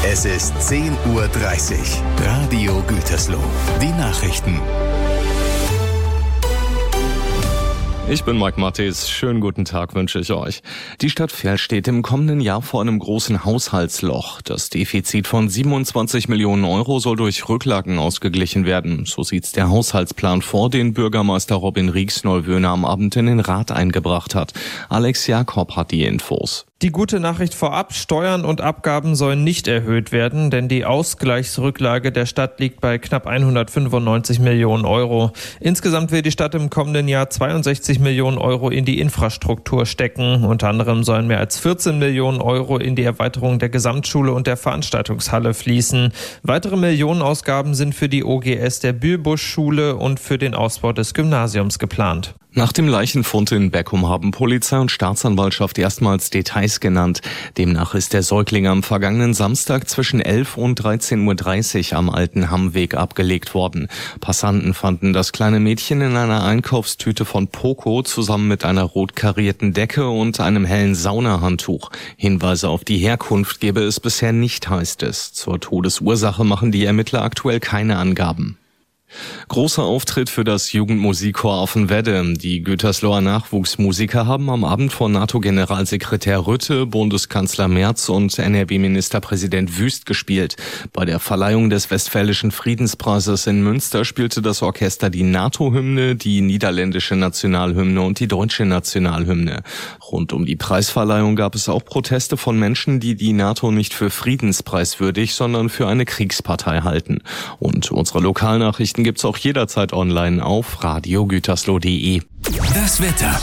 Es ist 10:30 Uhr. Radio Gütersloh. Die Nachrichten. Ich bin Mike Mattes. Schönen guten Tag wünsche ich euch. Die Stadt Verl steht im kommenden Jahr vor einem großen Haushaltsloch. Das Defizit von 27 Millionen Euro soll durch Rücklagen ausgeglichen werden. So sieht's der Haushaltsplan vor, den Bürgermeister Robin Rieksnolvöhne am Abend in den Rat eingebracht hat. Alex Jakob hat die Infos. Die gute Nachricht vorab: Steuern und Abgaben sollen nicht erhöht werden, denn die Ausgleichsrücklage der Stadt liegt bei knapp 195 Millionen Euro. Insgesamt will die Stadt im kommenden Jahr 62 Millionen Euro in die Infrastruktur stecken. Unter anderem sollen mehr als 14 Millionen Euro in die Erweiterung der Gesamtschule und der Veranstaltungshalle fließen. Weitere Millionenausgaben sind für die OGS der Bühlbusch-Schule und für den Ausbau des Gymnasiums geplant. Nach dem Leichenfund in Beckum haben Polizei und Staatsanwaltschaft erstmals Details genannt. Demnach ist der Säugling am vergangenen Samstag zwischen 11 und 13:30 Uhr am Alten Hammweg abgelegt worden. Passanten fanden das kleine Mädchen in einer Einkaufstüte von Poco zusammen mit einer rot karierten Decke und einem hellen Saunahandtuch. Hinweise auf die Herkunft gebe es bisher nicht, heißt es. Zur Todesursache machen die Ermittler aktuell keine Angaben. Großer Auftritt für das Jugendmusikchor Affenwedde. Die Gütersloher Nachwuchsmusiker haben am Abend vor NATO-Generalsekretär Rutte, Bundeskanzler Merz und NRW-Ministerpräsident Wüst gespielt. Bei der Verleihung des Westfälischen Friedenspreises in Münster spielte das Orchester die NATO-Hymne, die niederländische Nationalhymne und die deutsche Nationalhymne. Rund um die Preisverleihung gab es auch Proteste von Menschen, die die NATO nicht für friedenspreiswürdig, sondern für eine Kriegspartei halten. Und unsere Lokalnachrichten gibt's auch jederzeit online auf radiogütersloh.de. Das Wetter.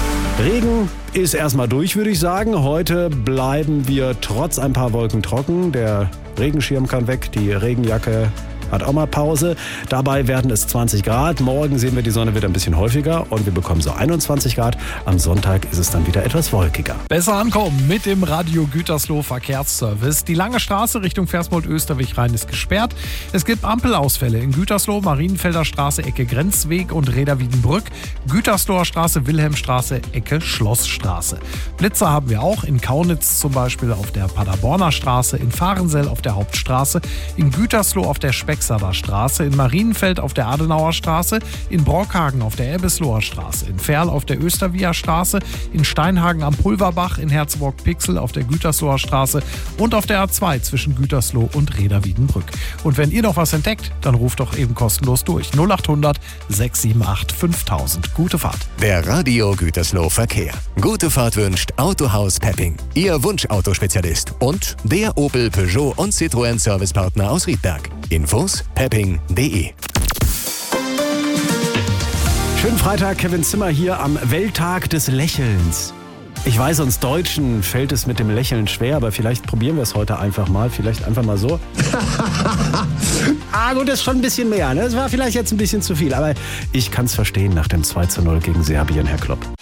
Regen ist erstmal durch, würde ich sagen. Heute bleiben wir trotz ein paar Wolken trocken. Der Regenschirm kann weg, die Regenjacke hat auch mal Pause. Dabei werden es 20 Grad. Morgen sehen wir die Sonne wieder ein bisschen häufiger und wir bekommen so 21 Grad. Am Sonntag ist es dann wieder etwas wolkiger. Besser ankommen mit dem Radio Gütersloh Verkehrsservice. Die lange Straße Richtung Versmold-Österwig rein ist gesperrt. Es gibt Ampelausfälle in Gütersloh, Marienfelder Straße, Ecke Grenzweg und Reda-Wiedenbrück. Gütersloher Straße, Wilhelmstraße, Ecke Schlossstraße. Blitzer haben wir auch in Kaunitz, zum Beispiel auf der Paderborner Straße, in Fahrensell auf der Hauptstraße, in Gütersloh auf der Spexader Straße, in Marienfeld auf der Adenauer Straße, in Brockhagen auf der Ebbesloher Straße, in Verl auf der Österwieher Straße, in Steinhagen am Pulverbach, in Herzburg-Pixel auf der Gütersloher Straße und auf der A2 zwischen Gütersloh und Reda-Wiedenbrück. Und wenn ihr noch was entdeckt, dann ruft doch eben kostenlos durch. 0800 678 5000. Gute Fahrt. Der Radio Gütersloh Verkehr. Gute Fahrt wünscht Autohaus Pepping. Ihr Wunschautospezialist und der Opel, Peugeot und Citroën Servicepartner aus Riedberg. Infos pepping.de. Schönen Freitag, Kevin Zimmer hier am Welttag des Lächelns. Ich weiß, uns Deutschen fällt es mit dem Lächeln schwer, aber vielleicht probieren wir es heute einfach mal. Vielleicht einfach mal so. Gut, das ist schon ein bisschen mehr. Ne? Das war vielleicht jetzt ein bisschen zu viel, aber ich kann es verstehen nach dem 2:0 gegen Serbien, Herr Klopp.